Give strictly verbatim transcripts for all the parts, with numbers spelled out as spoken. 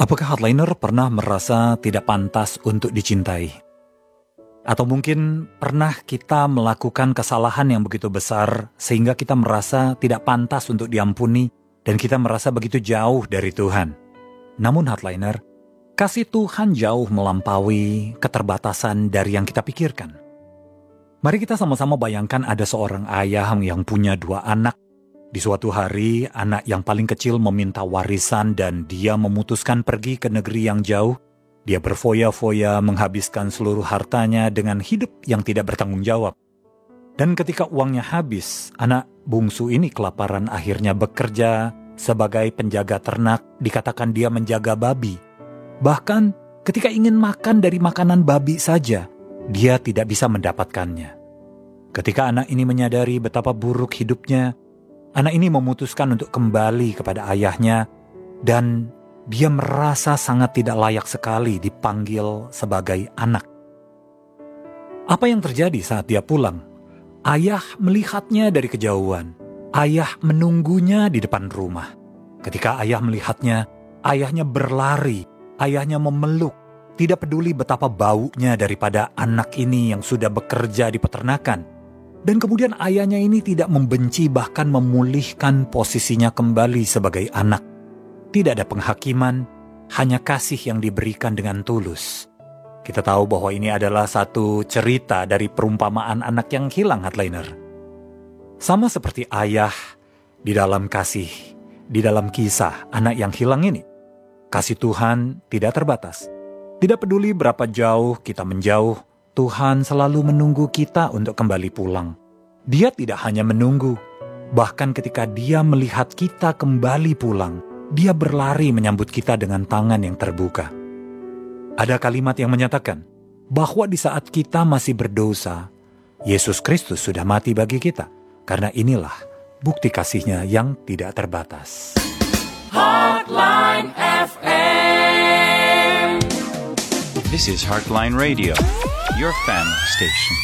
Apakah hardliner pernah merasa tidak pantas untuk dicintai? Atau mungkin pernah kita melakukan kesalahan yang begitu besar sehingga kita merasa tidak pantas untuk diampuni dan kita merasa begitu jauh dari Tuhan. Namun hardliner, kasih Tuhan jauh melampaui keterbatasan dari yang kita pikirkan. Mari kita sama-sama bayangkan ada seorang ayah yang punya dua anak. Di suatu hari, anak yang paling kecil meminta warisan dan dia memutuskan pergi ke negeri yang jauh. Dia berfoya-foya menghabiskan seluruh hartanya dengan hidup yang tidak bertanggung jawab. Dan ketika uangnya habis, anak bungsu ini kelaparan akhirnya bekerja sebagai penjaga ternak, dikatakan dia menjaga babi. Bahkan ketika ingin makan dari makanan babi saja, dia tidak bisa mendapatkannya. Ketika anak ini menyadari betapa buruk hidupnya, anak ini memutuskan untuk kembali kepada ayahnya dan dia merasa sangat tidak layak sekali dipanggil sebagai anak. Apa yang terjadi saat dia pulang? Ayah melihatnya dari kejauhan. Ayah menunggunya di depan rumah. Ketika ayah melihatnya, ayahnya berlari, ayahnya memeluk. Tidak peduli betapa baunya daripada anak ini yang sudah bekerja di peternakan. Dan kemudian ayahnya ini tidak membenci bahkan memulihkan posisinya kembali sebagai anak. Tidak ada penghakiman, hanya kasih yang diberikan dengan tulus. Kita tahu bahwa ini adalah satu cerita dari perumpamaan anak yang hilang, hardliner. Sama seperti ayah di dalam kasih, di dalam kisah anak yang hilang ini. Kasih Tuhan tidak terbatas. Tidak peduli berapa jauh kita menjauh, Tuhan selalu menunggu kita untuk kembali pulang. Dia tidak hanya menunggu, bahkan ketika dia melihat kita kembali pulang, dia berlari menyambut kita dengan tangan yang terbuka. Ada kalimat yang menyatakan bahwa di saat kita masih berdosa, Yesus Kristus sudah mati bagi kita. Karena inilah bukti kasihnya yang tidak terbatas. Heartline F M. This is Heartline Radio, your family station.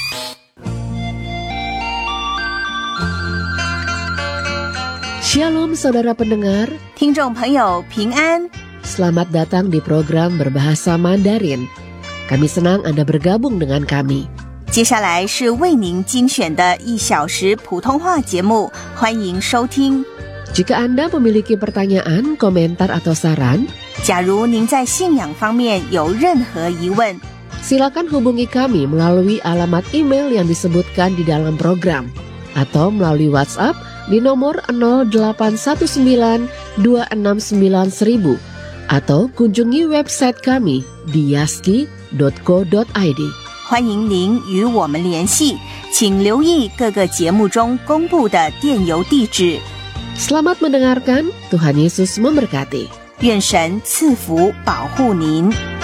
Shalom saudara pendengar, 听众朋友平安， selamat datang di program Berbahasa Mandarin. Kami senang Anda bergabung dengan kami. 接下来是为您精选的一小时普通话节目，欢迎收听。 Jika Anda memiliki pertanyaan, komentar atau saran, 假如您在信仰方面有任何疑问， silakan hubungi kami melalui alamat email yang disebutkan di dalam program atau melalui WhatsApp di nomor nol delapan satu sembilan dua enam sembilan seribu atau kunjungi website kami di yaski dot co dot i d. 欢迎您与我们联系，请留意各个节目中公布的电邮地址。 Selamat mendengarkan, Tuhan Yesus memberkati. 愿神赐福保护您。